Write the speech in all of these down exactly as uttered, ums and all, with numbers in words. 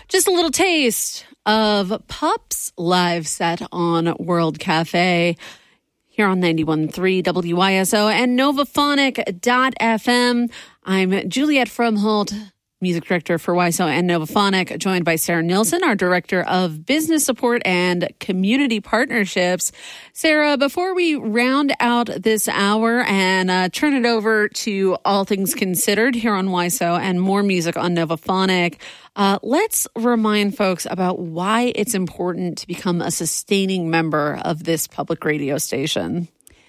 Just a little taste of Pups live set on World Cafe here on ninety-one point three W I S O and Novaphonic dot F M. I'm Juliet Fromholt, music director for Y S O and Novaphonic, joined by Sarah Nilsson, our director of business support and community partnerships. Sarah, before we round out this hour and uh, turn it over to All Things Considered here on Y S O and more music on Novaphonic, uh, let's remind folks about why it's important to become a sustaining member of this public radio station.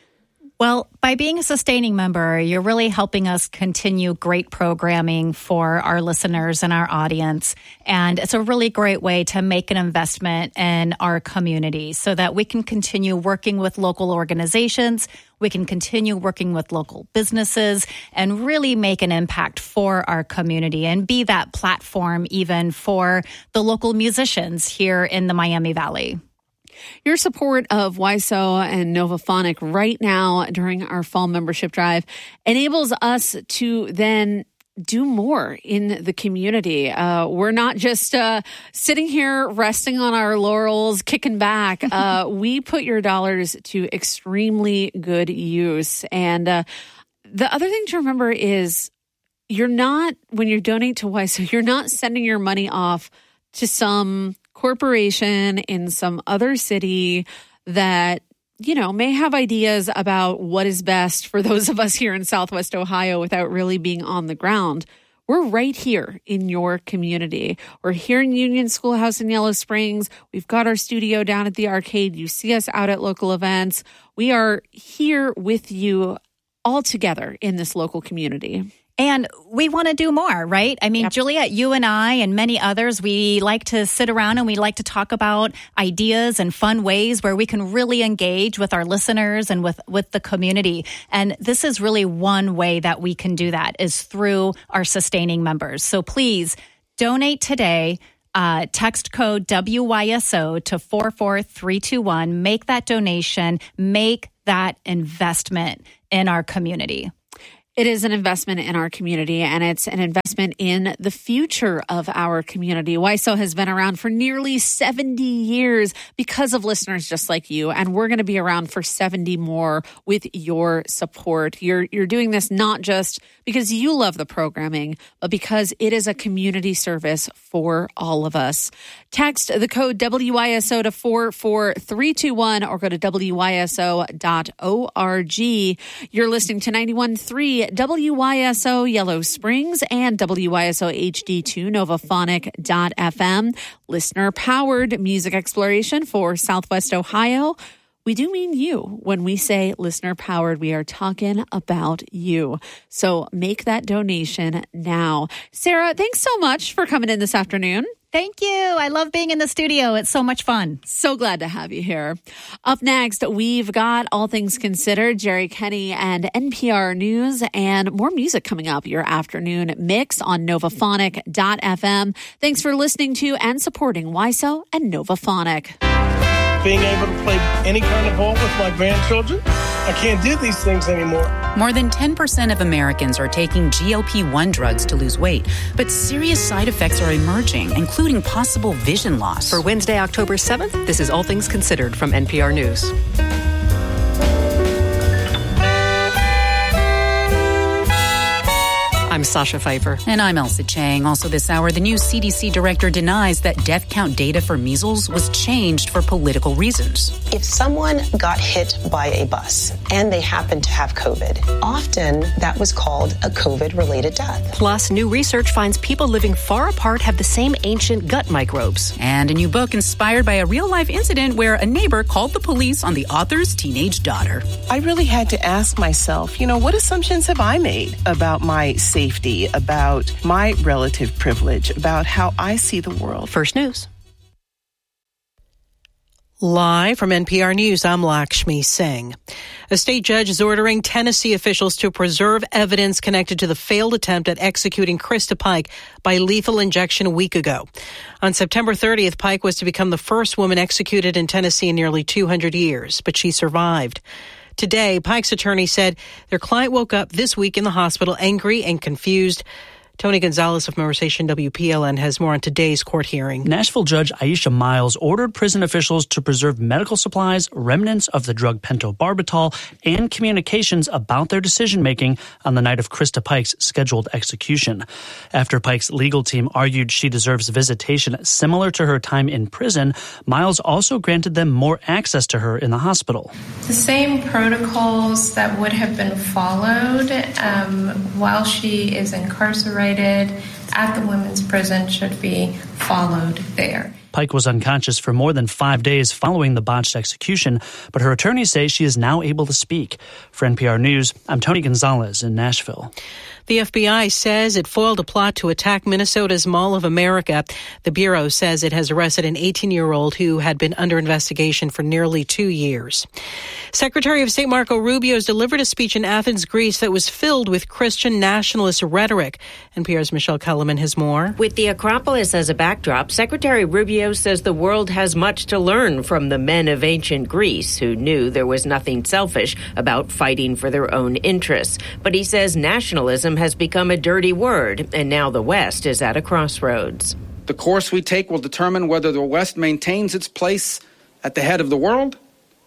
Well, by being a sustaining member, you're really helping us continue great programming for our listeners and our audience. And it's a really great way to make an investment in our community so that we can continue working with local organizations, we can continue working with local businesses, and really make an impact for our community and be that platform even for the local musicians here in the Miami Valley. Your support of Y S O and Novaphonic right now during our fall membership drive enables us to then do more in the community. Uh, we're not just uh, sitting here resting on our laurels, kicking back. Uh, we put your dollars to extremely good use. And uh, the other thing to remember is you're not, when you donate to Y S O, you're not sending your money off to some corporation in some other city that, you know, may have ideas about what is best for those of us here in Southwest Ohio without really being on the ground. We're right here in your community. We're here in Union Schoolhouse in Yellow Springs. We've got our studio down at the arcade. You see us out at local events. We are here with you all together in this local community. And we want to do more, right? I mean, yep. Juliet, you and I and many others, we like to sit around and we like to talk about ideas and fun ways where we can really engage with our listeners and with, with the community. And this is really one way that we can do that is through our sustaining members. So please donate today. Uh, text code W Y S O to four four three two one. Make that donation. Make that investment in our community. It is an investment in our community, and it's an investment in the future of our community. Y S O has been around for nearly seventy years because of listeners just like you, and we're going to be around for seventy more with your support. You're you're doing this not just because you love the programming, but because it is a community service for all of us. Text the code W Y S O to four four three two one or go to W Y S O dot org. You're listening to ninety-one point three W Y S O Yellow Springs and W Y S O H D two Novaphonic dot F M. Listener-powered music exploration for Southwest Ohio. We do mean you. When we say listener-powered, we are talking about you. So make that donation now. Sarah, thanks so much for coming in this afternoon. Thank you. I love being in the studio. It's so much fun. So glad to have you here. Up next, we've got All Things Considered, Jerry Kenny and N P R News, and more music coming up. Your afternoon mix on Novaphonic dot F M. Thanks for listening to and supporting Y S O and Novaphonic. Being able to play any kind of ball with my grandchildren, I can't do these things anymore. More than ten percent of Americans are taking G L P one drugs to lose weight, but serious side effects are emerging, including possible vision loss. For Wednesday, October seventh, this is All Things Considered from N P R News. I'm Sasha Pfeiffer. And I'm Elsa Chang. Also this hour, the new C D C director denies that death count data for measles was changed for political reasons. If someone got hit by a bus and they happened to have COVID, often that was called a COVID-related death. Plus, new research finds people living far apart have the same ancient gut microbes. And a new book inspired by a real-life incident where a neighbor called the police on the author's teenage daughter. I really had to ask myself, you know, what assumptions have I made about my safety? Safety, about my relative privilege, about how I see the world. First News. Live from N P R News, I'm Lakshmi Singh. A state judge is ordering Tennessee officials to preserve evidence connected to the failed attempt at executing Krista Pike by lethal injection a week ago. On September thirtieth, Pike was to become the first woman executed in Tennessee in nearly two hundred years, but she survived. Today, Pike's attorney said their client woke up this week in the hospital angry and confused. Tony Gonzalez of Member Station W P L N has more on today's court hearing. Nashville Judge Aisha Miles ordered prison officials to preserve medical supplies, remnants of the drug pentobarbital, and communications about their decision-making on the night of Krista Pike's scheduled execution. After Pike's legal team argued she deserves visitation similar to her time in prison, Miles also granted them more access to her in the hospital. The same protocols that would have been followed um, while she is incarcerated at the women's prison should be followed there. Pike was unconscious for more than five days following the botched execution, but her attorneys say she is now able to speak. For N P R News, I'm Tony Gonzalez in Nashville. The F B I says it foiled a plot to attack Minnesota's Mall of America. The Bureau says it has arrested an eighteen-year-old who had been under investigation for nearly two years. Secretary of State Marco Rubio has delivered a speech in Athens, Greece that was filled with Christian nationalist rhetoric. N P R's Michelle Kellerman has more. With the Acropolis as a backdrop, Secretary Rubio says the world has much to learn from the men of ancient Greece who knew there was nothing selfish about fighting for their own interests. But he says nationalism has become a dirty word, and now the West is at a crossroads. The course we take will determine whether the West maintains its place at the head of the world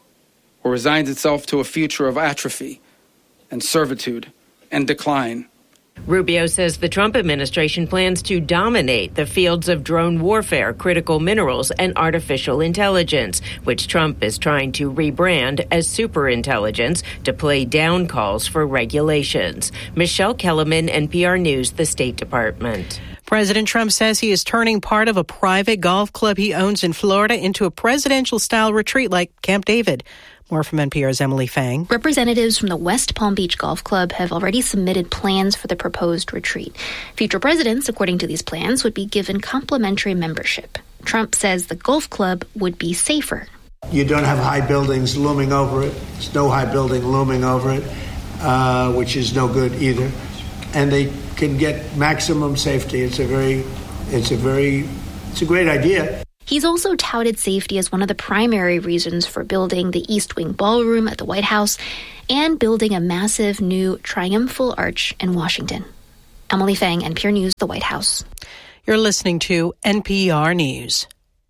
or resigns itself to a future of atrophy and servitude and decline. Rubio says the Trump administration plans to dominate the fields of drone warfare, critical minerals, and artificial intelligence, which Trump is trying to rebrand as superintelligence to play down calls for regulations. Michelle Kellerman, N P R News, the State Department. President Trump says he is turning part of a private golf club he owns in Florida into a presidential-style retreat like Camp David. More from N P R's Emily Fang. Representatives from the West Palm Beach Golf Club have already submitted plans for the proposed retreat. Future presidents, according to these plans, would be given complimentary membership. Trump says the golf club would be safer. You don't have high buildings looming over it. There's no high building looming over it, uh, which is no good either. And they can get maximum safety. It's a very, it's a very, it's a great idea. He's also touted safety as one of the primary reasons for building the East Wing Ballroom at the White House and building a massive new triumphal arch in Washington. Emily Fang, N P R News, the White House. You're listening to N P R News.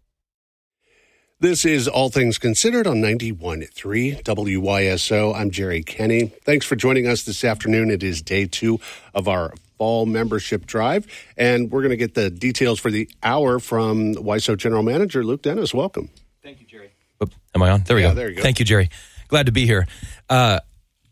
This is All Things Considered on ninety-one point three W Y S O. I'm Jerry Kenny. Thanks for joining us this afternoon. It is day two of our fall membership drive, and we're going to get the details for the hour from W Y S O General Manager Luke Dennis. Welcome. Thank you, Jerry. Oh, am I on? There we yeah, go. There you go. Thank you, Jerry. Glad to be here. Uh,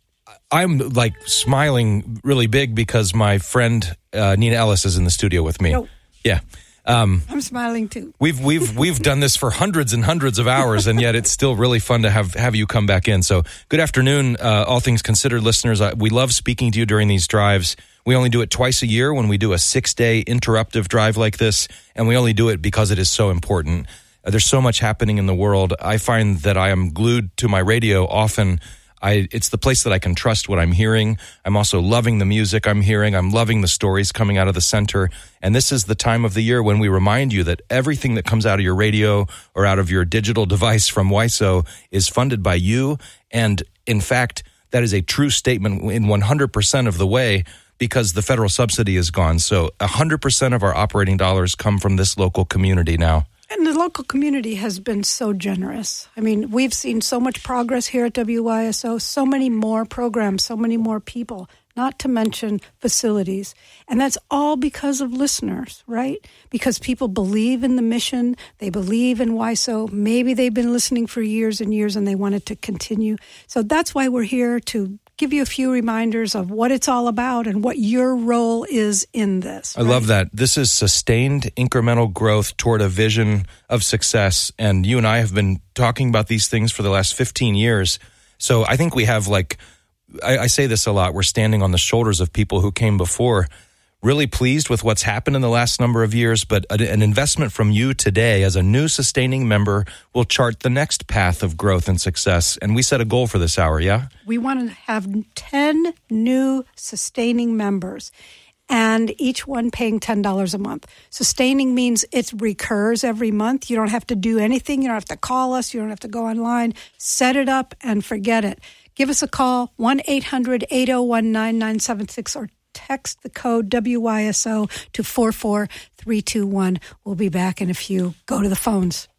I'm like smiling really big because my friend uh, Nina Ellis is in the studio with me. No. Yeah. Um, I'm smiling too. We've we've we've done this for hundreds and hundreds of hours, and yet it's still really fun to have have you come back in. So, good afternoon, uh, All Things Considered listeners. I, we love speaking to you during these drives. We only do it twice a year when we do a six-day interruptive drive like this, and we only do it because it is so important. Uh, there's so much happening in the world. I find that I am glued to my radio often. I, it's the place that I can trust what I'm hearing. I'm also loving the music I'm hearing. I'm loving the stories coming out of the center. And this is the time of the year when we remind you that everything that comes out of your radio or out of your digital device from W Y S O is funded by you. And in fact, that is a true statement in one hundred percent of the way because the federal subsidy is gone. So one hundred percent of our operating dollars come from this local community now. And the local community has been so generous. I mean, we've seen so much progress here at W Y S O, so many more programs, so many more people, not to mention facilities. And that's all because of listeners, right? Because people believe in the mission, they believe in W Y S O. Maybe they've been listening for years and years and they want it to continue. So that's why we're here to give you a few reminders of what it's all about and what your role is in this. Right? I love that. This is sustained incremental growth toward a vision of success. And you and I have been talking about these things for the last fifteen years. So I think we have like, I, I say this a lot, we're standing on the shoulders of people who came before. Really pleased with what's happened in the last number of years, but an investment from you today as a new sustaining member will chart the next path of growth and success. And we set a goal for this hour, yeah? We want to have ten new sustaining members, and each one paying ten dollars a month. Sustaining means it recurs every month. You don't have to do anything. You don't have to call us. You don't have to go online. Set it up and forget it. Give us a call, one eight hundred eight oh one nine nine seven six, or text the code W Y S O to four four three two one. We'll be back in a few. Go to the phones.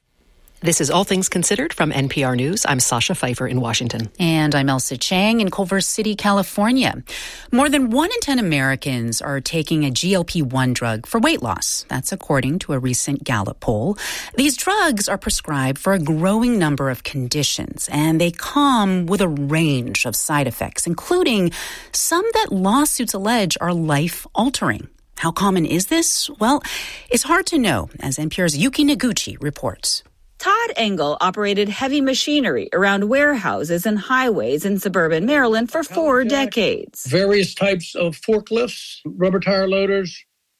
This is All Things Considered from N P R News. I'm Sasha Pfeiffer in Washington. And I'm Elsa Chang in Culver City, California. More than one in ten Americans are taking a G L P one drug for weight loss. That's according to a recent Gallup poll. These drugs are prescribed for a growing number of conditions, and they come with a range of side effects, including some that lawsuits allege are life-altering. How common is this? Well, it's hard to know, as N P R's Yuki Noguchi reports. Todd Engel operated heavy machinery around warehouses and highways in suburban Maryland for four decades. Various types of forklifts, rubber tire loaders,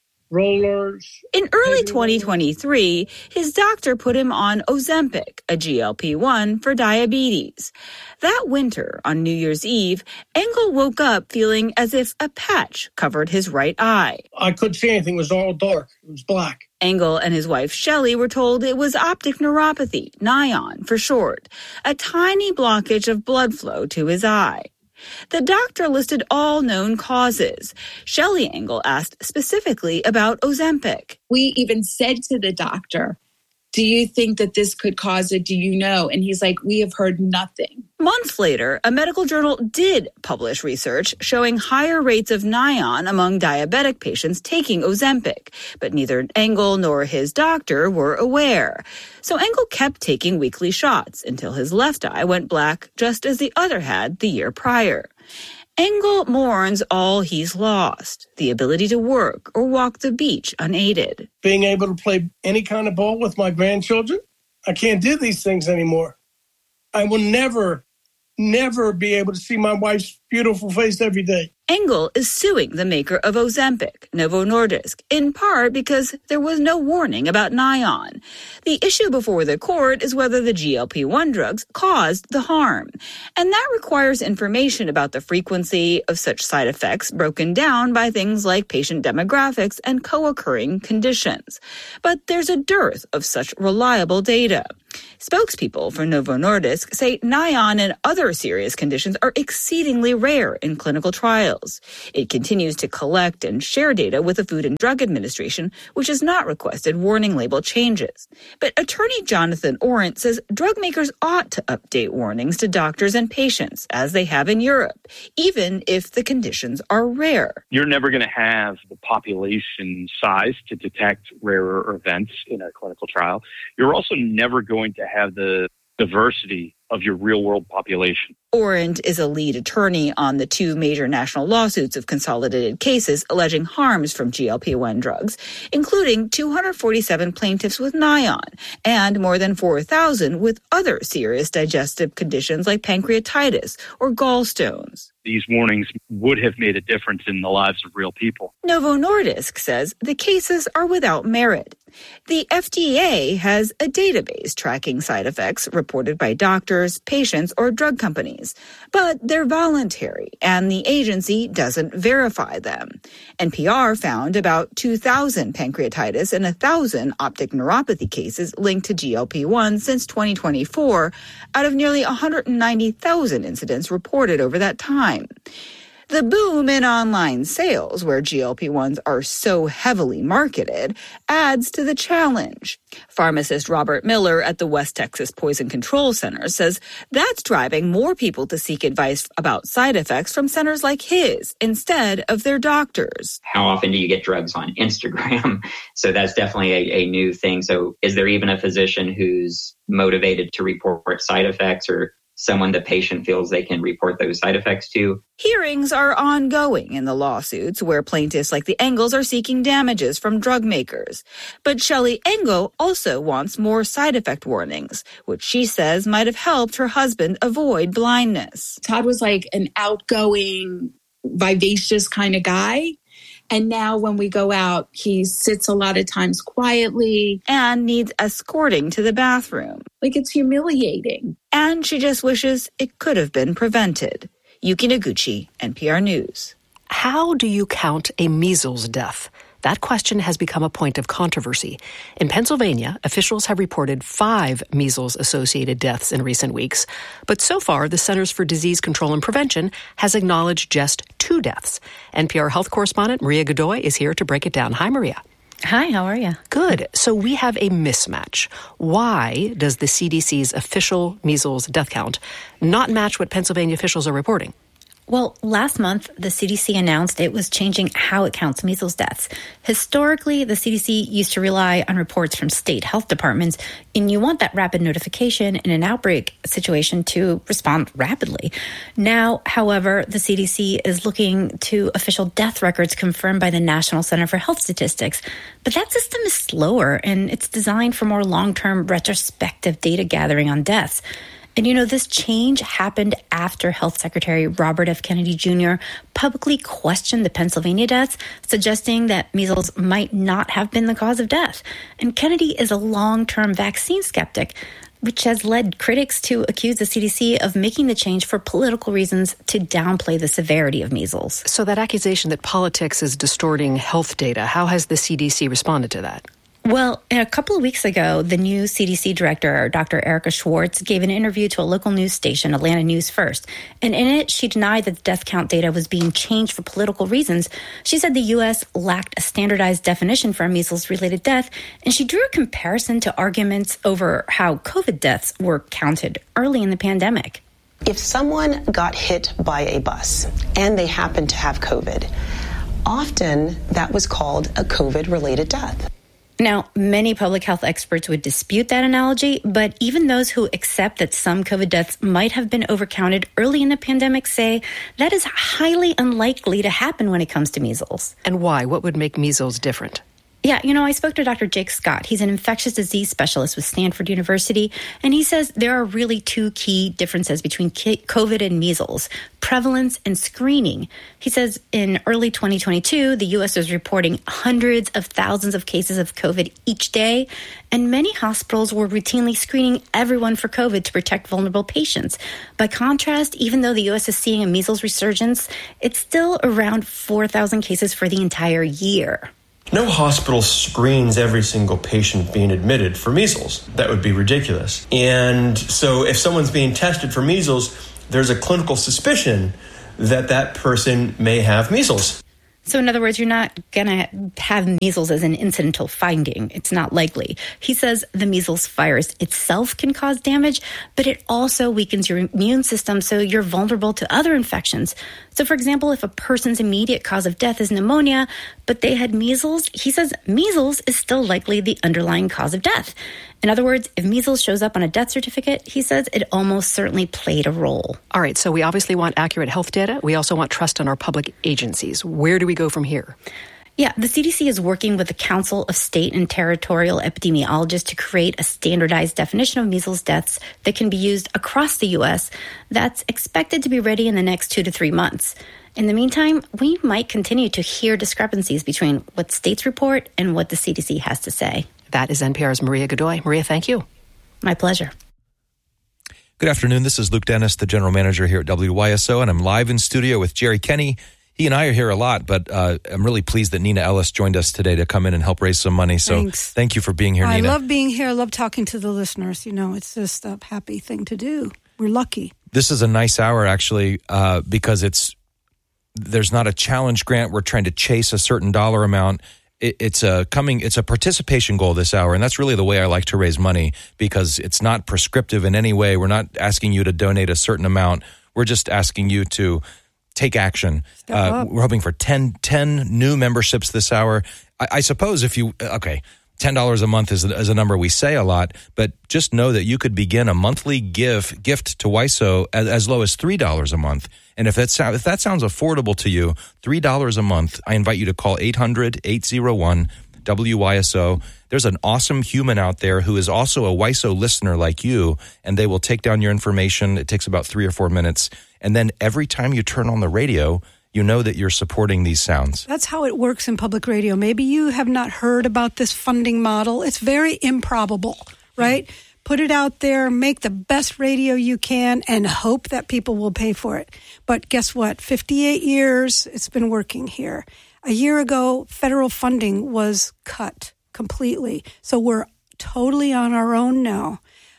rollers. In early twenty twenty-three, his doctor put him on Ozempic, a G L P one for diabetes. That winter, on New Year's Eve, Engel woke up feeling as if a patch covered his right eye. I couldn't see anything. It was all dark. It was black. Engel and his wife Shelley were told it was optic neuropathy, Nion for short, a tiny blockage of blood flow to his eye. The doctor listed all known causes. Shelley Engel asked specifically about Ozempic. We even said to the doctor, do you think that this could cause it? Do you know? And he's like, we have heard nothing. Months later, a medical journal did publish research showing higher rates of Nion among diabetic patients taking Ozempic, but neither Engel nor his doctor were aware. So Engel kept taking weekly shots until his left eye went black, just as the other had the year prior. Engel mourns all he's lost, the ability to work or walk the beach unaided. Being able to play any kind of ball with my grandchildren, I can't do these things anymore. I will never, never be able to see my wife's beautiful face every day. Engel is suing the maker of Ozempic, Novo Nordisk, in part because there was no warning about Nion. The issue before the court is whether the G L P one drugs caused the harm. And that requires information about the frequency of such side effects broken down by things like patient demographics and co-occurring conditions. But there's a dearth of such reliable data. Spokespeople for Novo Nordisk say Nion and other serious conditions are exceedingly rare in clinical trials. It continues to collect and share data with the Food and Drug Administration, which has not requested warning label changes. But attorney Jonathan Orent says drug makers ought to update warnings to doctors and patients, as they have in Europe, even if the conditions are rare. You're never going to have the population size to detect rarer events in a clinical trial. You're also never going to have the diversity of your real-world population. Orent is a lead attorney on the two major national lawsuits of consolidated cases alleging harms from G L P one drugs, including two hundred forty-seven plaintiffs with Nion and more than four thousand with other serious digestive conditions like pancreatitis or gallstones. These warnings would have made a difference in the lives of real people. Novo Nordisk says the cases are without merit. The F D A has a database tracking side effects reported by doctors, patients, or drug companies, but they're voluntary, and the agency doesn't verify them. N P R found about two thousand pancreatitis and one thousand optic neuropathy cases linked to G L P one since twenty twenty-four, out of nearly one hundred ninety thousand incidents reported over that time. The boom in online sales, where G L P ones are so heavily marketed, adds to the challenge. Pharmacist Robert Miller at the West Texas Poison Control Center says that's driving more people to seek advice about side effects from centers like his instead of their doctors. How often do you get drugs on Instagram? So that's definitely a, a new thing. So is there even a physician who's motivated to report side effects, or someone the patient feels they can report those side effects to? Hearings are ongoing in the lawsuits where plaintiffs like the Engels are seeking damages from drug makers. But Shelley Engel also wants more side effect warnings, which she says might have helped her husband avoid blindness. Todd was like an outgoing, vivacious kind of guy. And now when we go out, he sits a lot of times quietly. And needs escorting to the bathroom. Like, it's humiliating. And she just wishes it could have been prevented. Yuki Noguchi, N P R News. How do you count a measles death? that question has become a point of controversy. In Pennsylvania, officials have reported five measles-associated deaths in recent weeks. But so far, the Centers for Disease Control and Prevention has acknowledged just two deaths. N P R health correspondent Maria Godoy is here to break it down. Hi, Maria. Hi, how are you? Good. So we have a mismatch. Why does the C D C's official measles death count not match what Pennsylvania officials are reporting? Well, last month, the C D C announced it was changing how it counts measles deaths. Historically, the C D C used to rely on reports from state health departments, and you want that rapid notification in an outbreak situation to respond rapidly. Now, however, the C D C is looking to official death records confirmed by the National Center for Health Statistics. But that system is slower, and it's designed for more long-term retrospective data gathering on deaths. And, you know, this change happened after Health Secretary Robert F. Kennedy Junior publicly questioned the Pennsylvania deaths, suggesting that measles might not have been the cause of death. And Kennedy is a long-term vaccine skeptic, which has led critics to accuse the C D C of making the change for political reasons to downplay the severity of measles. So that accusation that politics is distorting health data, how has the C D C responded to that? Well, a couple of weeks ago, the new C D C director, Doctor Erica Schwartz, gave an interview to a local news station, Atlanta News First. And in it, she denied that the death count data was being changed for political reasons. She said the U S lacked a standardized definition for a measles-related death, and she drew a comparison to arguments over how COVID deaths were counted early in the pandemic. If someone got hit by a bus and they happened to have COVID, often that was called a COVID-related death. Now, many public health experts would dispute that analogy, but even those who accept that some COVID deaths might have been overcounted early in the pandemic say that is highly unlikely to happen when it comes to measles. And why? What would make measles different? Yeah, you know, I spoke to Doctor Jake Scott. He's an infectious disease specialist with Stanford University, and he says there are really two key differences between COVID and measles, prevalence and screening. He says in early twenty twenty-two, the U S was reporting hundreds of thousands of cases of COVID each day, and many hospitals were routinely screening everyone for COVID to protect vulnerable patients. By contrast, even though the U S is seeing a measles resurgence, it's still around four thousand cases for the entire year. No hospital screens every single patient being admitted for measles. That would be ridiculous. And so if someone's being tested for measles, there's a clinical suspicion that that person may have measles. So in other words, you're not going to have measles as an incidental finding. It's not likely. He says the measles virus itself can cause damage, but it also weakens your immune system, so you're vulnerable to other infections. So, for example, if a person's immediate cause of death is pneumonia, but they had measles, he says measles is still likely the underlying cause of death. In other words, if measles shows up on a death certificate, he says it almost certainly played a role. All right, so we obviously want accurate health data. We also want trust in our public agencies. Where do we go from here? Yeah, the C D C is working with the Council of State and Territorial Epidemiologists to create a standardized definition of measles deaths that can be used across the U S that's expected to be ready in the next two to three months. In the meantime, we might continue to hear discrepancies between what states report and what the C D C has to say. That is N P R's Maria Godoy. Maria, thank you. My pleasure. Good afternoon. This is Luke Dennis, the general manager here at W Y S O, and I'm live in studio with Jerry Kenny. He and I are here a lot, but uh, I'm really pleased that Nina Ellis joined us today to come in and help raise some money. So Thanks. Thank you for being here, I Nina. I love being here. I love talking to the listeners. You know, it's just a happy thing to do. We're lucky. This is a nice hour, actually, uh, because it's there's not a challenge grant. We're trying to chase a certain dollar amount. It, it's a coming. It's a participation goal this hour, and that's really the way I like to raise money, because it's not prescriptive in any way. We're not asking you to donate a certain amount. We're just asking you to take action. Uh, we're hoping for ten, ten new memberships this hour. I, I suppose if you, okay, ten dollars a month is a, is a number we say a lot, but just know that you could begin a monthly give, gift to W Y S O as, as low as three dollars a month. And if, that's, if that sounds affordable to you, three dollars a month, I invite you to call eight hundred, eight oh one, W Y S O. There's an awesome human out there who is also a W Y S O listener like you, and they will take down your information. It takes about three or four minutes. And then every time you turn on the radio, you know that you're supporting these sounds. That's how it works in public radio. Maybe you have not heard about this funding model. It's very improbable, right? Mm-hmm. Put it out there, make the best radio you can, and hope that people will pay for it. But guess what? fifty-eight years, it's been working here. A year ago, federal funding was cut completely. So we're totally on our own now.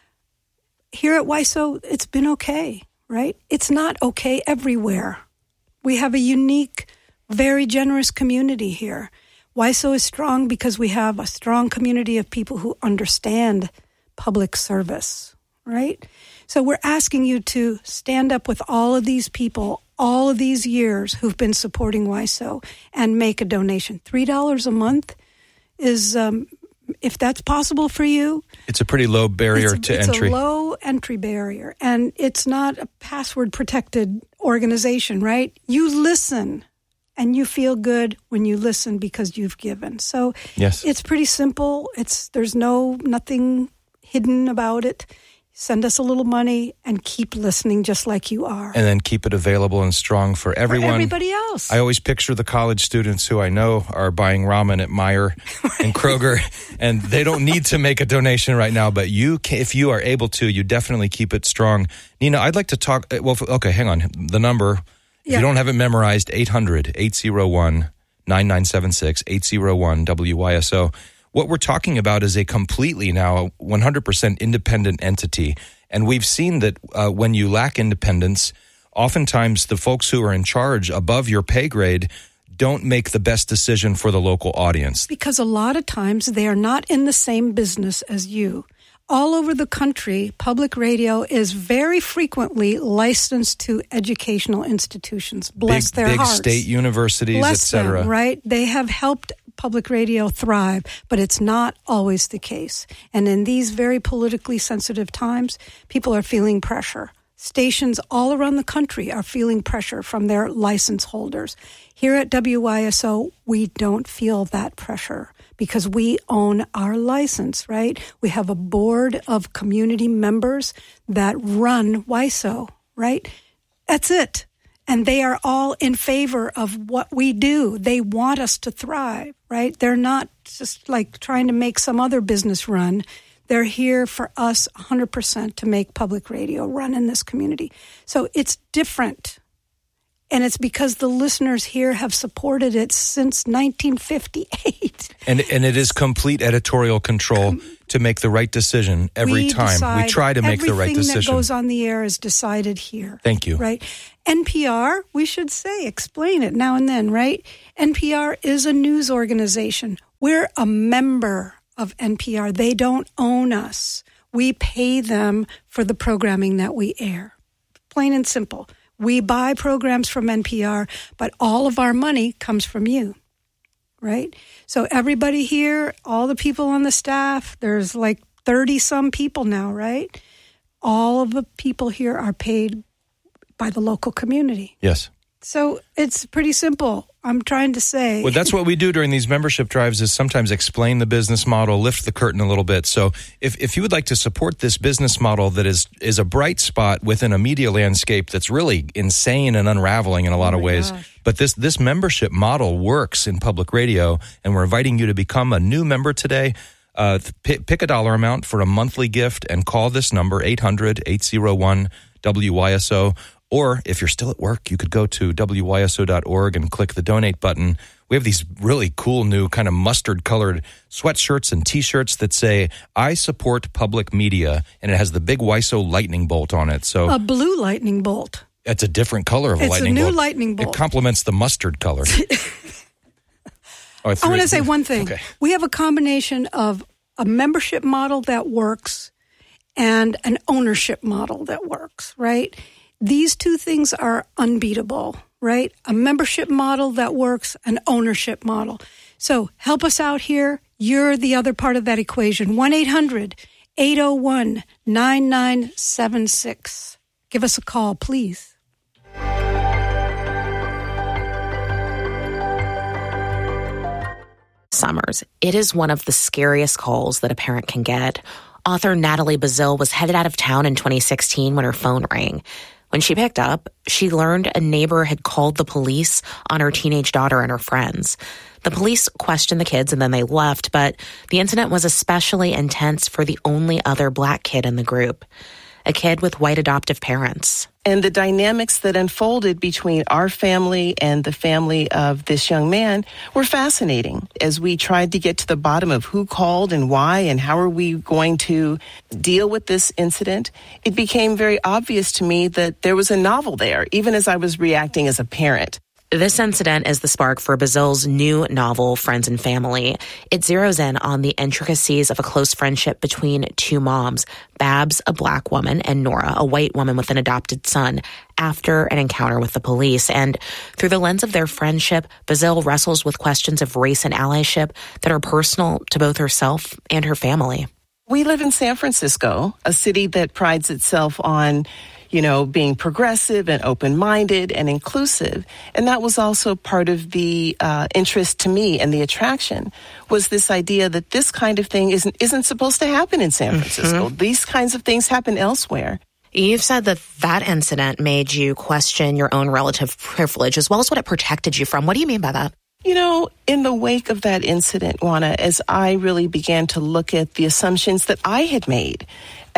Here at W I S O, it's been okay, right? It's not okay everywhere. We have a unique, very generous community here. W I S O is strong because we have a strong community of people who understand public service, right? So we're asking you to stand up with all of these people, all of these years who've been supporting W I S O, and make a donation. three dollars a month is, um, if that's possible for you. It's a pretty low barrier it's, to it's entry. It's a low entry barrier, and it's not a password-protected organization, right? You listen, and you feel good when you listen because you've given. So yes. It's pretty simple. It's there's no nothing hidden about it. Send us a little money and keep listening just like you are. And then keep it available and strong for everyone. For everybody else. I always picture the college students who I know are buying ramen at Meijer and Kroger, and they don't need to make a donation right now, but you, can, if you are able to, you definitely keep it strong. Nina, I'd like to talk, well, okay, hang on. The number, if yeah. you don't have it memorized, eight hundred, eight oh one, nine nine seven six, eight oh one W Y S O. What we're talking about is a completely now one hundred percent independent entity. And we've seen that uh, when you lack independence, oftentimes the folks who are in charge above your pay grade don't make the best decision for the local audience. Because a lot of times they are not in the same business as you. All over the country, public radio is very frequently licensed to educational institutions. Bless big, their big hearts. Big state universities, et cetera. Them, right? They have helped public radio thrive, but it's not always the case. And in these very politically sensitive times, people are feeling pressure. Stations all around the country are feeling pressure from their license holders. Here at W Y S O, we don't feel that pressure because we own our license, right? We have a board of community members that run W I S O, right? That's it. And they are all in favor of what we do. They want us to thrive, right? They're not just like trying to make some other business run. They're here for us one hundred percent to make public radio run in this community. So it's different. And it's because the listeners here have supported it since nineteen fifty-eight. And and it is complete editorial control Com- to make the right decision every we time. We try to make the right decision. Everything that goes on the air is decided here. Thank you. Right? N P R, we should say, explain it now and then, right? N P R is a news organization. We're a member of N P R. They don't own us. We pay them for the programming that we air. Plain and simple. We buy programs from N P R, but all of our money comes from you, right? So everybody here, all the people on the staff, there's like thirty-some people now, right? All of the people here are paid by the local community. Yes. So it's pretty simple. I'm trying to say. Well, that's what we do during these membership drives is sometimes explain the business model, lift the curtain a little bit. So if, if you would like to support this business model that is is a bright spot within a media landscape that's really insane and unraveling in a lot oh of ways, gosh. but this, this membership model works in public radio, and we're inviting you to become a new member today. Uh, pick, pick a dollar amount for a monthly gift and call this number, eight hundred, eight oh one, W Y S O. Or if you're still at work, you could go to W Y S O dot org and click the donate button. We have these really cool new kind of mustard-colored sweatshirts and T-shirts that say, I support public media, and it has the big W Y S O lightning bolt on it. So a blue lightning bolt. It's a different color of a it's lightning bolt. It's a new lightning bolt. It complements the mustard color. oh, I want to say one thing. Okay. We have a combination of a membership model that works and an ownership model that works, right? These two things are unbeatable, right? A membership model that works, an ownership model. So help us out here. You're the other part of that equation. one eight hundred, eight oh one, nine nine seven six. Give us a call, please. Summers. It is one of the scariest calls that a parent can get. Author Natalie Bazile was headed out of town in twenty sixteen when her phone rang. When she picked up, she learned a neighbor had called the police on her teenage daughter and her friends. The police questioned the kids and then they left, but the incident was especially intense for the only other black kid in the group, a kid with white adoptive parents. And the dynamics that unfolded between our family and the family of this young man were fascinating. As we tried to get to the bottom of who called and why and how are we going to deal with this incident, it became very obvious to me that there was a novel there, even as I was reacting as a parent. This incident is the spark for Bazil's new novel, Friends and Family. It zeroes in on the intricacies of a close friendship between two moms, Babs, a black woman, and Nora, a white woman with an adopted son, after an encounter with the police. And through the lens of their friendship, Bazil wrestles with questions of race and allyship that are personal to both herself and her family. We live in San Francisco, a city that prides itself on, you know, being progressive and open-minded and inclusive. And that was also part of the uh, interest to me and the attraction, was this idea that this kind of thing isn't isn't supposed to happen in San Francisco. Mm-hmm. These kinds of things happen elsewhere. You've said that that incident made you question your own relative privilege as well as what it protected you from. What do you mean by that? You know, in the wake of that incident, Juana, as I really began to look at the assumptions that I had made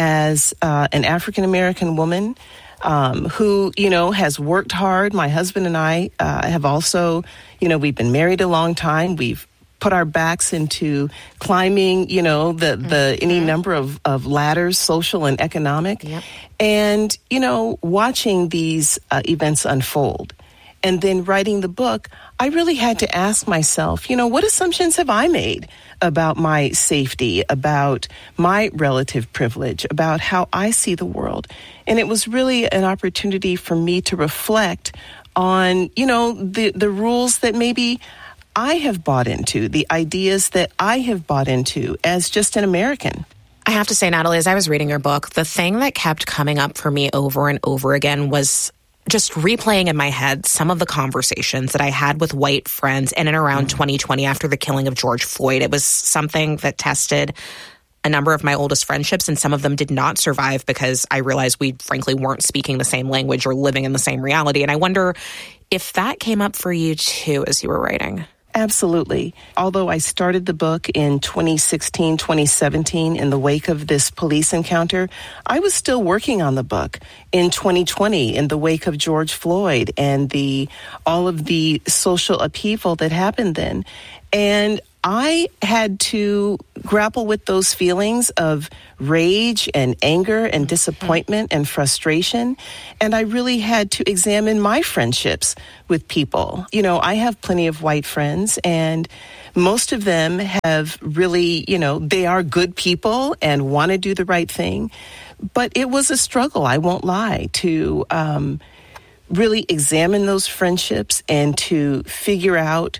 as uh, an African-American woman um, who, you know, has worked hard. My husband and I uh, have also, you know, we've been married a long time. We've put our backs into climbing, you know, the, the any number of, of ladders, social and economic. Yep. And, you know, watching these uh, events unfold. And then writing the book, I really had to ask myself, you know, what assumptions have I made about my safety, about my relative privilege, about how I see the world? And it was really an opportunity for me to reflect on, you know, the, the rules that maybe I have bought into, the ideas that I have bought into as just an American. I have to say, Natalie, as I was reading your book, the thing that kept coming up for me over and over again was just replaying in my head some of the conversations that I had with white friends in and around mm-hmm. twenty twenty after the killing of George Floyd. It was something that tested a number of my oldest friendships, and some of them did not survive because I realized we frankly weren't speaking the same language or living in the same reality. And I wonder if that came up for you too as you were writing. Absolutely. Although I started the book in twenty sixteen, twenty seventeen in the wake of this police encounter, I was still working on the book in twenty twenty in the wake of George Floyd and the all of the social upheaval that happened then. And I had to grapple with those feelings of rage and anger and disappointment and frustration. And I really had to examine my friendships with people. You know, I have plenty of white friends, and most of them have really, you know, they are good people and want to do the right thing. But it was a struggle, I won't lie, to um, really examine those friendships and to figure out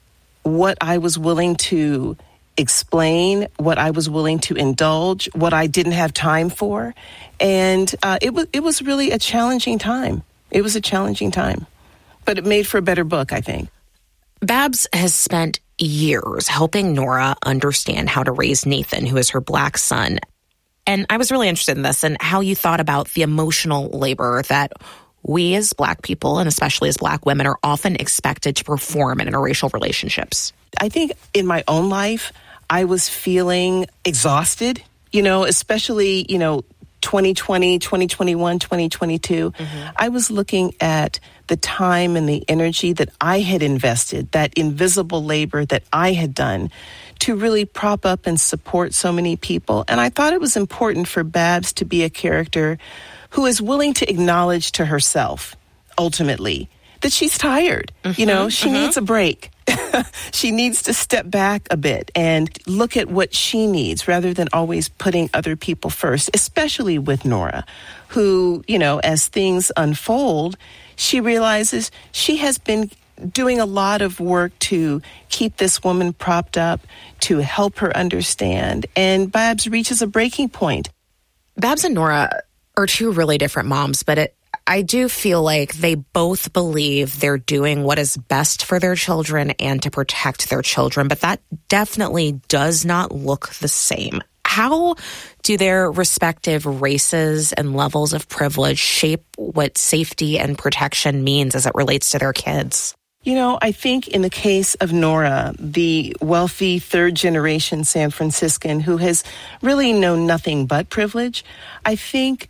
what I was willing to explain, what I was willing to indulge, what I didn't have time for. And uh, it was it was really a challenging time. It was a challenging time. But it made for a better book, I think. Babs has spent years helping Nora understand how to raise Nathan, who is her black son. And I was really interested in this and how you thought about the emotional labor that we as black people, and especially as black women, are often expected to perform in interracial relationships. I think in my own life, I was feeling exhausted, you know, especially, you know, twenty twenty, twenty twenty-one, twenty twenty-two. Mm-hmm. I was looking at the time and the energy that I had invested, that invisible labor that I had done to really prop up and support so many people. And I thought it was important for Babs to be a character who is willing to acknowledge to herself, ultimately, that she's tired. Mm-hmm, you know, she mm-hmm. needs a break. She needs to step back a bit and look at what she needs rather than always putting other people first, especially with Nora, who, you know, as things unfold, she realizes she has been doing a lot of work to keep this woman propped up, to help her understand. And Babs reaches a breaking point. Babs and Nora are two really different moms, but it, I do feel like they both believe they're doing what is best for their children and to protect their children, but that definitely does not look the same. How do their respective races and levels of privilege shape what safety and protection means as it relates to their kids? You know, I think in the case of Nora, the wealthy third-generation San Franciscan who has really known nothing but privilege, I think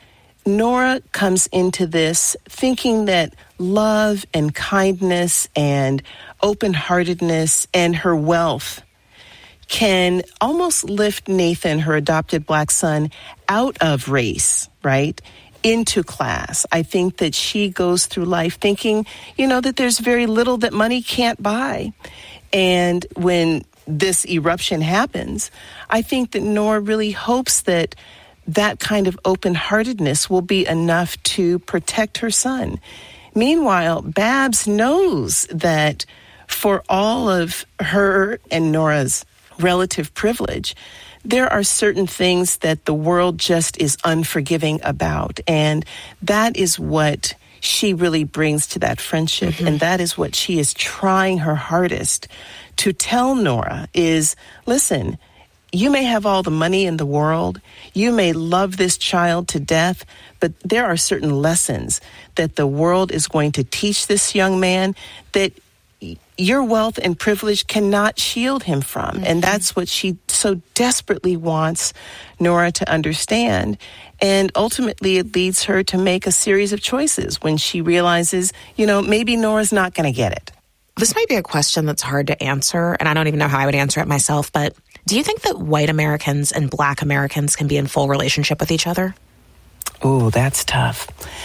Nora comes into this thinking that love and kindness and open-heartedness and her wealth can almost lift Nathan, her adopted black son, out of race, right, into class. I think that she goes through life thinking, you know, that there's very little that money can't buy. And when this eruption happens, I think that Nora really hopes that that kind of open-heartedness will be enough to protect her son. Meanwhile, Babs knows that for all of her and Nora's relative privilege, there are certain things that the world just is unforgiving about. And that is what she really brings to that friendship. Mm-hmm. And that is what she is trying her hardest to tell Nora is, listen, you may have all the money in the world, you may love this child to death, but there are certain lessons that the world is going to teach this young man that your wealth and privilege cannot shield him from. Mm-hmm. And that's what she so desperately wants Nora to understand. And ultimately, it leads her to make a series of choices when she realizes, you know, maybe Nora's not going to get it. This might be a question that's hard to answer, and I don't even know how I would answer it myself, but do you think that white Americans and black Americans can be in full relationship with each other? Oh, that's tough.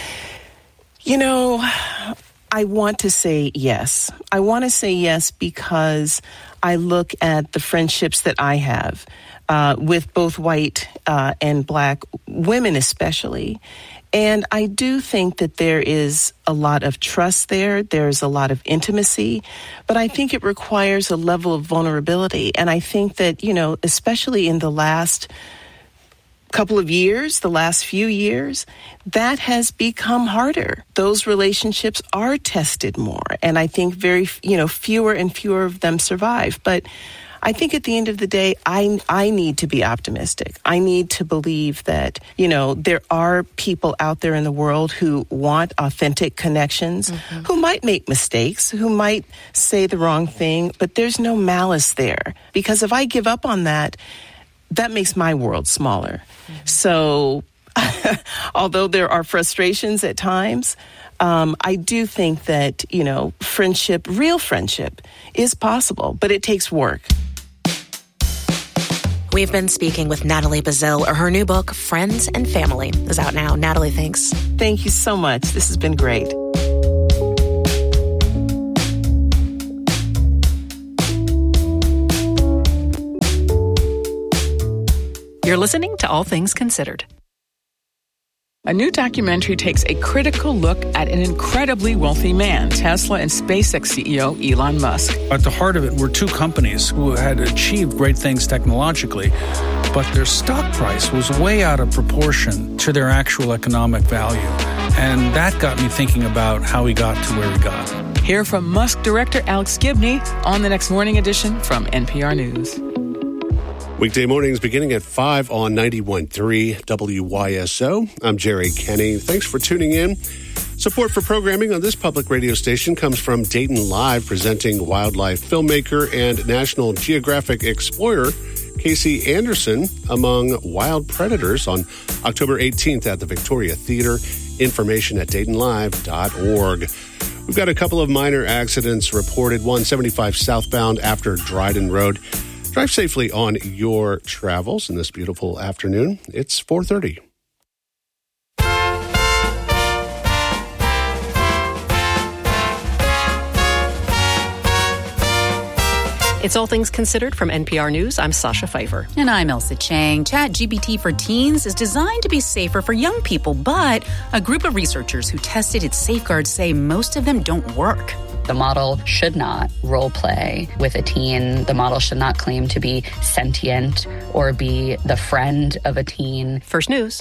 You know, I want to say yes. I want to say yes because I look at the friendships that I have uh, with both white uh, and black women especially. And I do think that there is a lot of trust there. There's a lot of intimacy. But I think it requires a level of vulnerability. And I think that, you know, especially in the last couple of years, the last few years, that has become harder. Those relationships are tested more. And I think very, you know, fewer and fewer of them survive. But I think at the end of the day, I I need to be optimistic. I need to believe that, you know, there are people out there in the world who want authentic connections, mm-hmm. who might make mistakes, who might say the wrong thing, but there's no malice there. Because if I give up on that, that makes my world smaller. Mm-hmm. So although there are frustrations at times, um, I do think that, you know, friendship, real friendship is possible, but it takes work. We've been speaking with Natalie Bazile. Her new book, Friends and Family, is out now. Natalie, thanks. Thank you so much. This has been great. You're listening to All Things Considered. A new documentary takes a critical look at an incredibly wealthy man, Tesla and SpaceX C E O Elon Musk. At the heart of it were two companies who had achieved great things technologically, but their stock price was way out of proportion to their actual economic value. And that got me thinking about how he got to where he got. Hear from Musk director Alex Gibney on the next morning edition from N P R News. Weekday mornings beginning at five on ninety-one point three W Y S O. I'm Jerry Kenny. Thanks for tuning in. Support for programming on this public radio station comes from Dayton Live, presenting wildlife filmmaker and National Geographic explorer Casey Anderson among wild predators on October eighteenth at the Victoria Theater. Information at dayton live dot org. We've got a couple of minor accidents reported. one seventy-five southbound after Dryden Road. Drive safely on your travels in this beautiful afternoon. It's four thirty. It's All Things Considered from N P R News. I'm Sasha Pfeiffer. And I'm Elsa Chang. ChatGPT for Teens is designed to be safer for young people, but a group of researchers who tested its safeguards say most of them don't work. The model should not role play with a teen. The model should not claim to be sentient or be the friend of a teen. First News.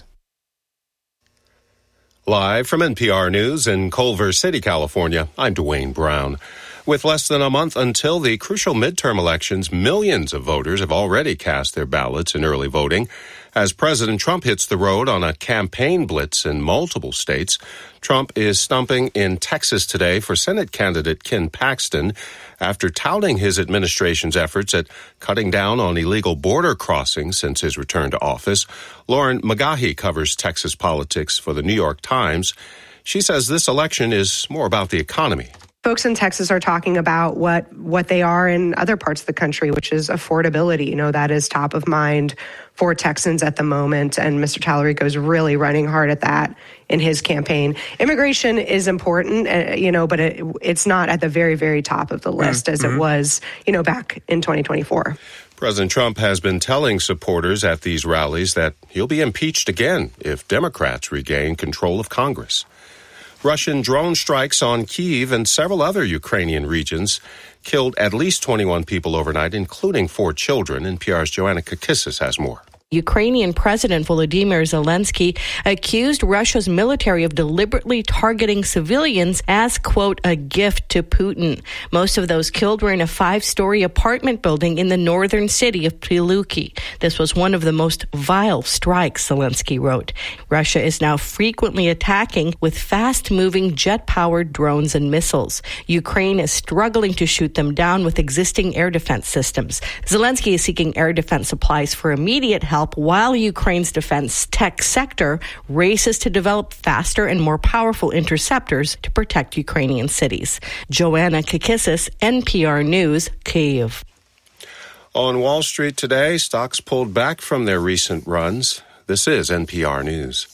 Live from N P R News in Culver City, California, I'm Dwayne Brown. With less than a month until the crucial midterm elections, millions of voters have already cast their ballots in early voting. As President Trump hits the road on a campaign blitz in multiple states, Trump is stumping in Texas today for Senate candidate Ken Paxton after touting his administration's efforts at cutting down on illegal border crossings since his return to office. Lauren McGaughy covers Texas politics for the New York Times. She says this election is more about the economy. Folks in Texas are talking about what what they are in other parts of the country, which is affordability. You know, that is top of mind for Texans at the moment. And Mister Tallarico is really running hard at that in his campaign. Immigration is important, uh, you know, but it, it's not at the very, very top of the list mm-hmm. as it was, you know, back in twenty twenty-four. President Trump has been telling supporters at these rallies that he'll be impeached again if Democrats regain control of Congress. Russian drone strikes on Kyiv and several other Ukrainian regions killed at least twenty-one people overnight, including four children. N P R's Joanna Kakissis has more. Ukrainian President Volodymyr Zelensky accused Russia's military of deliberately targeting civilians as, quote, a gift to Putin. Most of those killed were in a five-story apartment building in the northern city of Pryluki. This was one of the most vile strikes, Zelensky wrote. Russia is now frequently attacking with fast-moving jet-powered drones and missiles. Ukraine is struggling to shoot them down with existing air defense systems. Zelensky is seeking air defense supplies for immediate help while Ukraine's defense tech sector races to develop faster and more powerful interceptors to protect Ukrainian cities. Joanna Kakissis, N P R News, Kyiv. On Wall Street today, stocks pulled back from their recent runs. This is N P R News.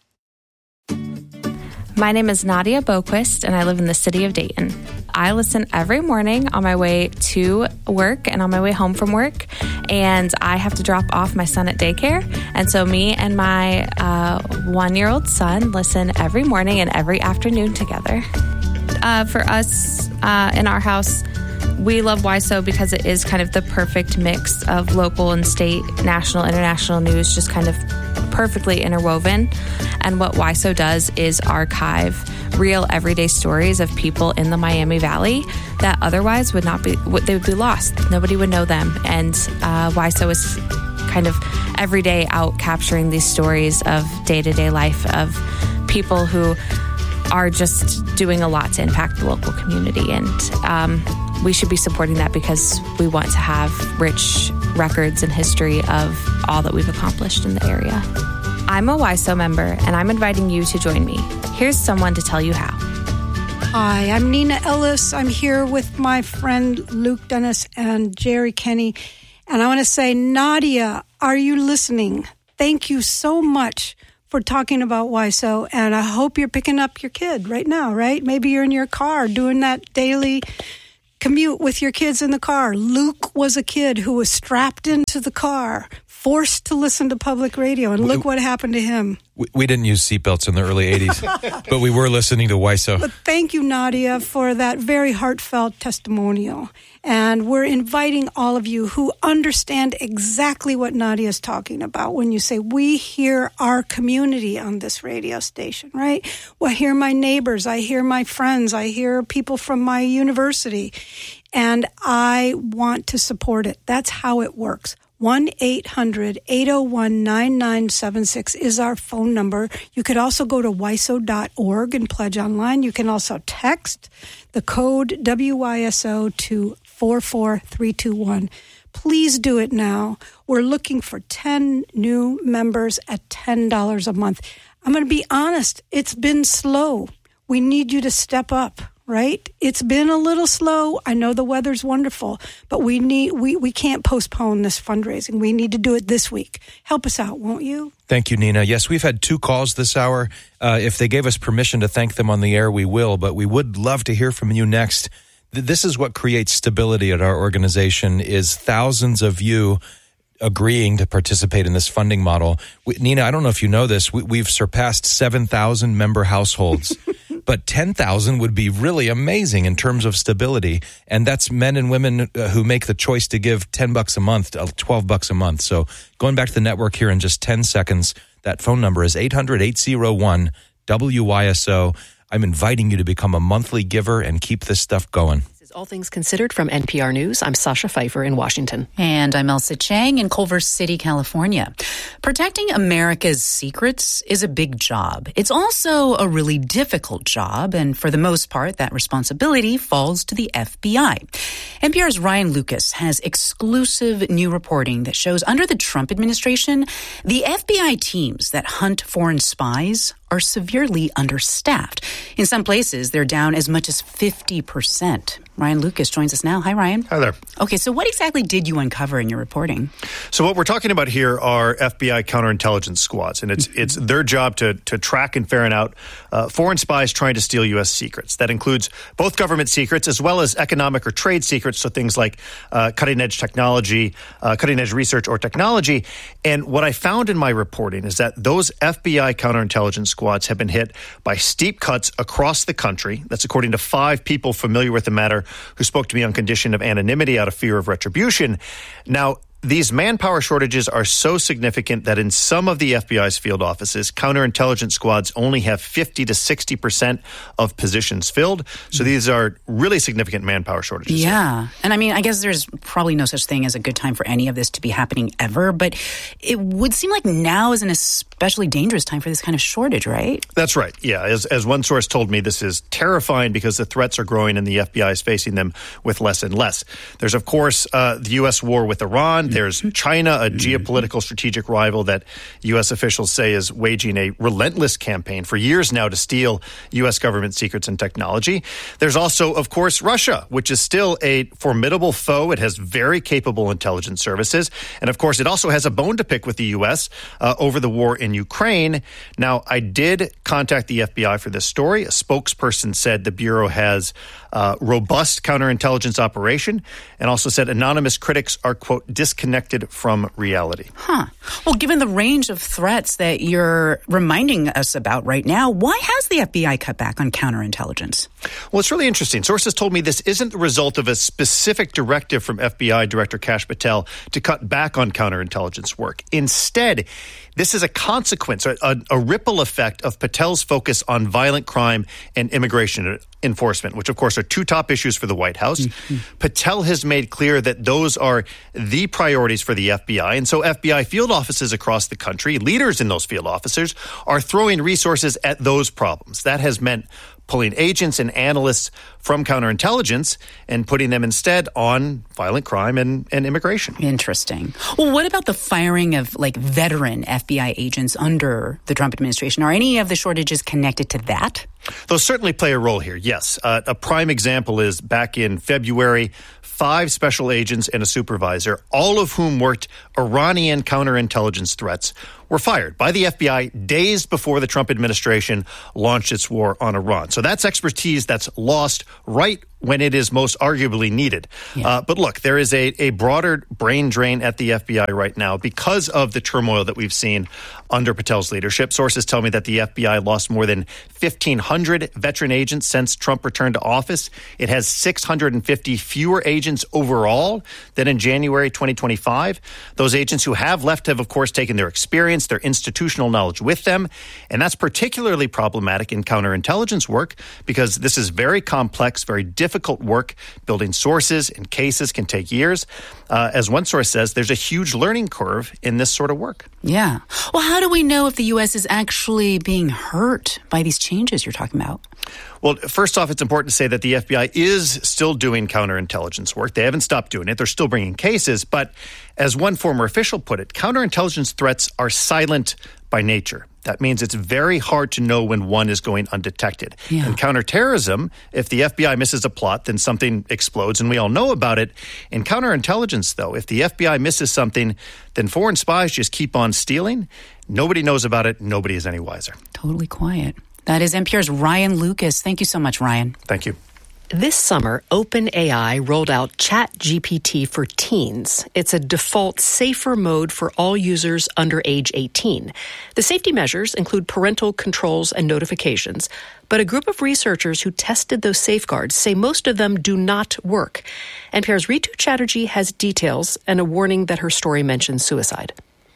My name is Nadia Boquist, and I live in the city of Dayton. I listen every morning on my way to work and on my way home from work, and I have to drop off my son at daycare. And so me and my uh, one-year-old son listen every morning and every afternoon together. Uh, for us uh, in our house, we love W I S O because it is kind of the perfect mix of local and state, national, international news, just kind of perfectly interwoven. And what W I S O does is archive real everyday stories of people in the Miami Valley that otherwise would not be, they would be lost. Nobody would know them. And uh, W I S O is kind of every day out capturing these stories of day-to-day life of people who are just doing a lot to impact the local community. And um, we should be supporting that because we want to have rich records and history of all that we've accomplished in the area. I'm a W I S O member, and I'm inviting you to join me. Here's someone to tell you how. Hi, I'm Nina Ellis. I'm here with my friend Luke Dennis and Jerry Kenny. And I want to say, Nadia, are you listening? Thank you so much for talking about W I S O, and I hope you're picking up your kid right now, right? Maybe you're in your car doing that daily commute with your kids in the car. Luke was a kid who was strapped into the car, forced to listen to public radio, and look what happened to him. We, we didn't use seatbelts in the early eighties, but we were listening to W I S O. But thank you, Nadia, for that very heartfelt testimonial. And we're inviting all of you who understand exactly what Nadia is talking about when you say, we hear our community on this radio station, right? Well, I hear my neighbors, I hear my friends, I hear people from my university, and I want to support it. That's how it works. one eight hundred eight oh one nine nine seven six is our phone number. You could also go to W I S O dot org and pledge online. You can also text the code W Y S O to four four three two one. Please do it now. We're looking for ten new members at ten dollars a month. I'm going to be honest, it's been slow. We need you to step up. Right? It's been a little slow. I know the weather's wonderful, but we need we, we can't postpone this fundraising. We need to do it this week. Help us out, won't you? Thank you, Nina. Yes, we've had two calls this hour. Uh, if they gave us permission to thank them on the air, we will, but we would love to hear from you next. This is what creates stability at our organization, is thousands of you agreeing to participate in this funding model. We, Nina, I don't know if you know this, we, we've surpassed seven thousand member households. But ten thousand would be really amazing in terms of stability. And that's men and women uh, who make the choice to give ten bucks a month, twelve bucks a month. So going back to the network here in just ten seconds, that phone number is eight hundred eight oh one W Y S O. I'm inviting you to become a monthly giver and keep this stuff going. is All Things Considered from N P R News. I'm Sasha Pfeiffer in Washington. And I'm Elsa Chang in Culver City, California. Protecting America's secrets is a big job. It's also a really difficult job, and for the most part, that responsibility falls to the F B I. N P R's Ryan Lucas has exclusive new reporting that shows under the Trump administration, the F B I teams that hunt foreign spies are severely understaffed. In some places, they're down as much as fifty percent. Ryan Lucas joins us now. Hi, Ryan. Hi there. Okay, so what exactly did you uncover in your reporting? So what we're talking about here are F B I counterintelligence squads, and it's mm-hmm. it's their job to to track and ferret out uh, foreign spies trying to steal U S secrets. That includes both government secrets as well as economic or trade secrets, so things like uh, cutting-edge technology, uh, cutting-edge research or technology. And what I found in my reporting is that those F B I counterintelligence squads have been hit by steep cuts across the country. That's according to five people familiar with the matter who spoke to me on condition of anonymity out of fear of retribution. Now, these manpower shortages are so significant that in some of the F B I's field offices, counterintelligence squads only have fifty to sixty percent of positions filled. So these are really significant manpower shortages. Yeah. Here. And I mean, I guess there's probably no such thing as a good time for any of this to be happening ever, but it would seem like now is an especially dangerous time for this kind of shortage, right? That's right. Yeah. As, as one source told me, this is terrifying because the threats are growing and the F B I is facing them with less and less. There's, of course, uh, the U S war with Iran. There's China, a geopolitical strategic rival that U S officials say is waging a relentless campaign for years now to steal U S government secrets and technology. There's also, of course, Russia, which is still a formidable foe. It has very capable intelligence services. And, of course, it also has a bone to pick with the U S uh, over the war in Ukraine. Now, I did contact the F B I for this story. A spokesperson said the Bureau has uh, robust counterintelligence operation and also said anonymous critics are, quote, disconnected from reality. Huh. Well, given the range of threats that you're reminding us about right now, why has the F B I cut back on counterintelligence? Well, it's really interesting. Sources told me this isn't the result of a specific directive from F B I Director Kash Patel to cut back on counterintelligence work. Instead, this is a consequence, a, a ripple effect of Patel's focus on violent crime and immigration enforcement, which, of course, are two top issues for the White House. Mm-hmm. Patel has made clear that those are the priorities for the F B I. And so F B I field offices across the country, leaders in those field officers, are throwing resources at those problems. That has meant pulling agents and analysts from counterintelligence and putting them instead on violent crime and, and immigration. Interesting. Well, what about the firing of like veteran F B I agents under the Trump administration? Are any of the shortages connected to that? Those certainly play a role here, yes. Uh, a prime example is back in February, five special agents and a supervisor, all of whom worked Iranian counterintelligence threats, were fired by the F B I days before the Trump administration launched its war on Iran. So that's expertise that's lost right when it is most arguably needed. Yeah. Uh, but look, there is a, a broader brain drain at the F B I right now because of the turmoil that we've seen under Patel's leadership. Sources tell me that the F B I lost more than fifteen hundred veteran agents since Trump returned to office. It has six hundred fifty fewer agents overall than in January twenty twenty-five. Those agents who have left have, of course, taken their experience, their institutional knowledge with them. And that's particularly problematic in counterintelligence work because this is very complex, very difficult work. Building sources and cases can take years. Uh, as one source says, there's a huge learning curve in this sort of work. Yeah. Well, how do we know if the U S is actually being hurt by these changes you're talking about? Well, first off, it's important to say that the F B I is still doing counterintelligence work. They haven't stopped doing it. They're still bringing cases. But as one former official put it, counterintelligence threats are silent by nature. That means it's very hard to know when one is going undetected. Yeah. In counterterrorism, if the F B I misses a plot, then something explodes and we all know about it. In counterintelligence, though, if the F B I misses something, then foreign spies just keep on stealing. Nobody knows about it. Nobody is any wiser. Totally quiet. That is N P R's Ryan Lucas. Thank you so much, Ryan. Thank you. This summer, OpenAI rolled out ChatGPT for teens. It's a default safer mode for all users under age eighteen. The safety measures include parental controls and notifications, but a group of researchers who tested those safeguards say most of them do not work. N P R's Ritu Chatterjee has details and a warning that her story mentions suicide.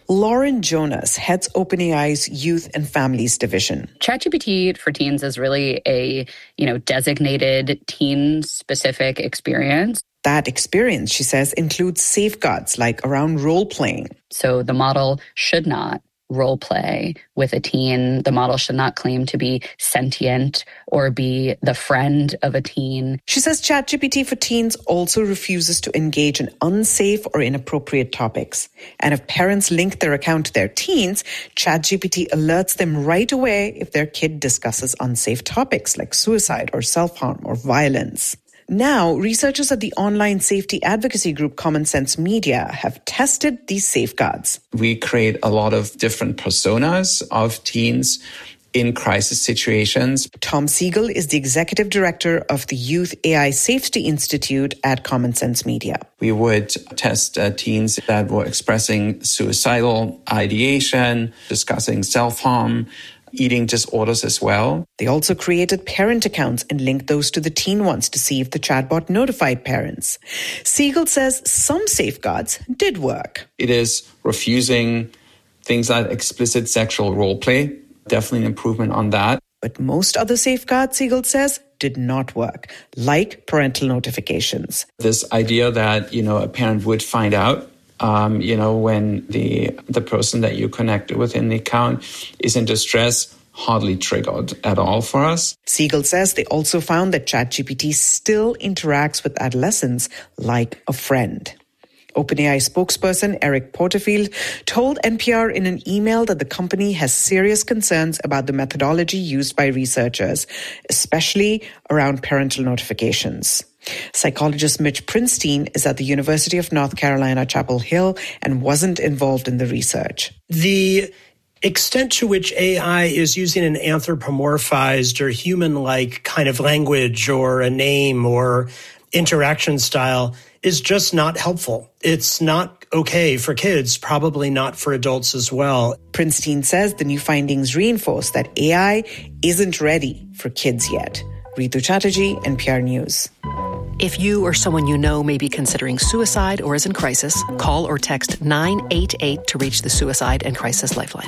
Lauren Jonas heads OpenAI's Youth and Families Division. ChatGPT for Teens is really a, you know, designated teen-specific experience. That experience, she says, includes safeguards like around role-playing. So the model should not role play with a teen. The model should not claim to be sentient or be the friend of a teen. She says ChatGPT for Teens also refuses to engage in unsafe or inappropriate topics. And if parents link their account to their teens, ChatGPT alerts them right away if their kid discusses unsafe topics like suicide or self-harm or violence. Now, researchers at the online safety advocacy group Common Sense Media have tested these safeguards. We create a lot of different personas of teens in crisis situations. Tom Siegel is the executive director of the Youth A I Safety Institute at Common Sense Media. We would test uh, teens that were expressing suicidal ideation, discussing self-harm, eating disorders as well. They also created parent accounts and linked those to the teen ones to see if the chatbot notified parents. Siegel says some safeguards did work. It is refusing things like explicit sexual role play. Definitely an improvement on that. But most other safeguards, Siegel says, did not work, like parental notifications. This idea that, you know, a parent would find out Um, you know, when the the person that you connected with in the account is in distress, hardly triggered at all for us. Siegel says they also found that ChatGPT still interacts with adolescents like a friend. OpenAI spokesperson Eric Porterfield told N P R in an email that the company has serious concerns about the methodology used by researchers, especially around parental notifications. Psychologist Mitch Prinstein is at the University of North Carolina, Chapel Hill, and wasn't involved in the research. The extent to which A I is using an anthropomorphized or human-like kind of language or a name or interaction style is just not helpful. It's not okay for kids, probably not for adults as well. Prinstein says the new findings reinforce that A I isn't ready for kids yet. Ritu Chatterjee, N P R News. If you or someone you know may be considering suicide or is in crisis, call or text nine eight eight to reach the Suicide and Crisis Lifeline.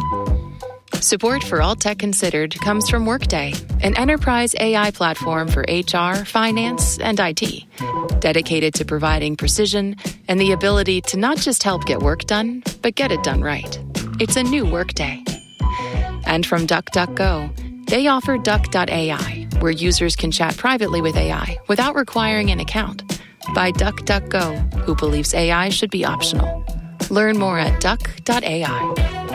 Support for All Tech Considered comes from Workday, an enterprise A I platform for H R, finance, and I T, dedicated to providing precision and the ability to not just help get work done, but get it done right. It's a new Workday. And from DuckDuckGo, they offer Duck dot A I, where users can chat privately with A I without requiring an account. By DuckDuckGo, who believes A I should be optional. Learn more at duck dot A I.